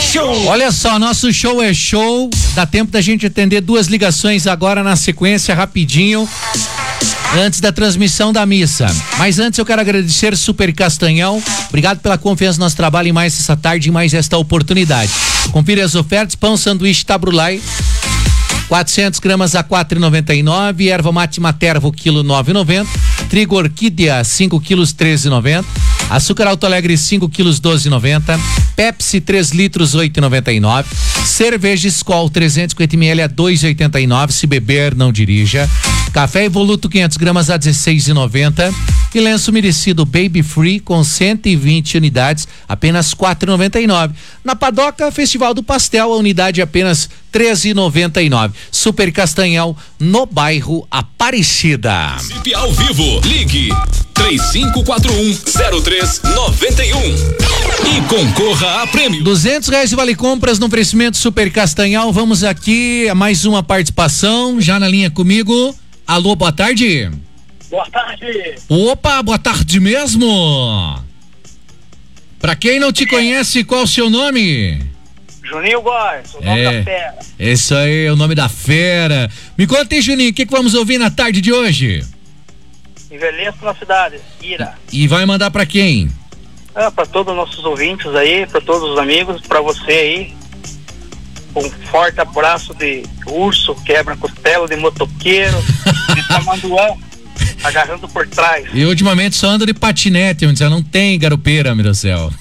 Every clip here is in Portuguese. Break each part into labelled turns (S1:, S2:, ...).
S1: show.
S2: Olha só, nosso show é show. Dá tempo da gente atender 2 ligações agora na sequência, rapidinho, antes da transmissão da missa. Mas antes eu quero agradecer Super Castanhal. Obrigado pela confiança no nosso trabalho e mais essa tarde e mais esta oportunidade. Confira as ofertas: pão sanduíche Tabrulai 400 gramas a 4,99, erva mate Matervo quilo 9,90, trigo orquídea 5 quilos 13,90, açúcar Alto Alegre 5 quilos 12,90, Pepsi 3 litros 8,99, cerveja Skol 350 ml a 2,89, se beber não dirija, café Evoluto 500 gramas a 16,90 e lenço umedecido Baby Free com 120 unidades apenas 4,99. Na Padoca, Festival do Pastel, a unidade apenas 13,99. Super Castanhal, no bairro Aparecida.
S3: Participe ao vivo, ligue 3541-0391 e concorra a prêmio.
S2: R$200 de vale compras no oferecimento Super Castanhal. Vamos aqui a mais uma participação, já na linha comigo. Alô, boa tarde.
S4: Boa tarde.
S2: Opa, boa tarde mesmo. Pra quem não te conhece, qual o seu nome?
S4: Juninho Góes, o nome da fera.
S2: Isso aí, o nome da fera. Me conta aí, Juninho, o que vamos ouvir na tarde de hoje?
S4: Envelheço na cidade, Ira.
S2: E vai mandar pra quem?
S4: Pra todos os nossos ouvintes aí, pra todos os amigos, pra você aí. Um forte abraço de urso, quebra-costela, de motoqueiro, de tamanduã, agarrando por trás.
S2: E ultimamente só ando de patinete, onde já não tem garupeira, meu céu.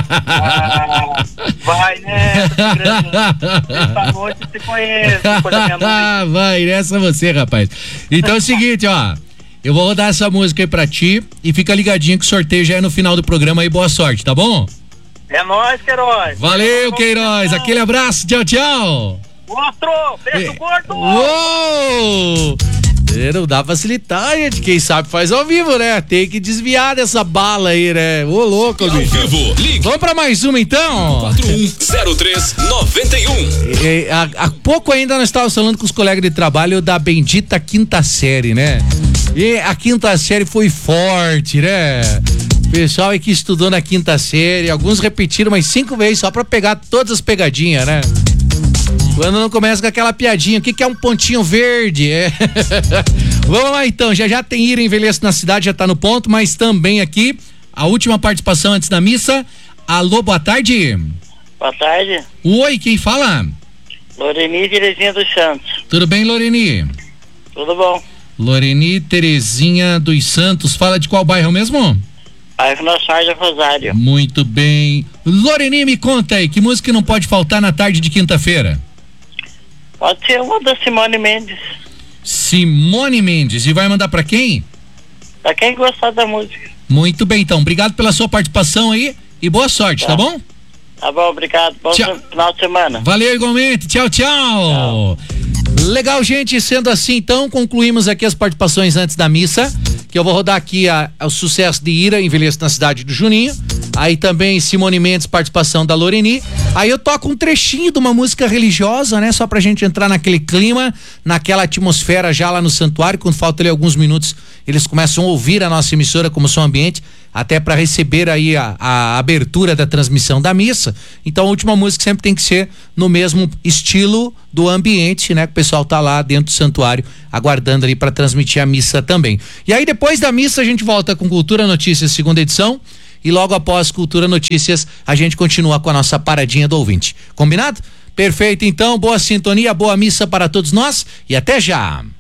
S4: Vai nessa, esta noite se conhece, depois da meia-noite.
S2: Vai nessa você, rapaz. Então é o seguinte, ó. Eu vou rodar essa música aí pra ti e fica ligadinho que o sorteio já é no final do programa aí. Boa sorte, tá bom?
S4: É nóis, Queiroz.
S2: Valeu, Queiroz. Aquele abraço. Tchau, tchau.
S4: Outro, beijo gordo.
S2: Uou! Não dá pra facilitar, gente. Quem sabe faz ao vivo, né? Tem que desviar dessa bala aí, né? Ô, louco, bicho.
S3: Ao vivo, ligue.
S2: Vamos pra mais uma, então?
S3: 410391.
S2: Há pouco ainda nós estávamos falando com os colegas de trabalho da bendita quinta série, né? E a quinta série foi forte, né? Pessoal aí que estudou na quinta série, alguns repetiram umas 5 vezes só pra pegar todas as pegadinhas, né? Quando não começa com aquela piadinha, o que é um pontinho verde? Vamos lá então, já tem Ira Envelheço na Cidade, já tá no ponto, mas também aqui, a última participação antes da missa. Alô, boa tarde.
S4: Boa tarde.
S2: Oi, quem fala?
S4: Loreni Terezinha dos Santos.
S2: Tudo bem, Loreni?
S4: Tudo bom.
S2: Loreni Terezinha dos Santos, fala de qual bairro mesmo?
S4: Bairro Nossa Senhora do Rosário.
S2: Muito bem. Loreni, me conta aí, que música não pode faltar na tarde de quinta-feira?
S4: Pode ser uma da Simone Mendes.
S2: Simone Mendes. E vai mandar pra quem?
S4: Pra quem gostar da música.
S2: Muito bem, então. Obrigado pela sua participação aí e boa sorte, tá bom?
S4: Tá bom, obrigado. Bom final de semana.
S2: Valeu igualmente. Tchau, tchau. Legal, gente. Sendo assim, então, concluímos aqui as participações antes da missa, que eu vou rodar aqui o sucesso de Ira, Envelheço na Cidade, do Juninho. Aí também Simone Mendes, participação da Loreni. Aí eu toco um trechinho de uma música religiosa, né? Só pra gente entrar naquele clima, naquela atmosfera já lá no santuário. Quando faltam ali alguns minutos, eles começam a ouvir a nossa emissora como som ambiente, até para receber aí a abertura da transmissão da missa. Então a última música sempre tem que ser no mesmo estilo do ambiente, né? Que o pessoal tá lá dentro do santuário aguardando ali para transmitir a missa também. E aí depois da missa a gente volta com Cultura Notícias, segunda edição. E logo após Cultura Notícias, a gente continua com a nossa paradinha do ouvinte. Combinado? Perfeito, então. Boa sintonia, boa missa para todos nós e até já.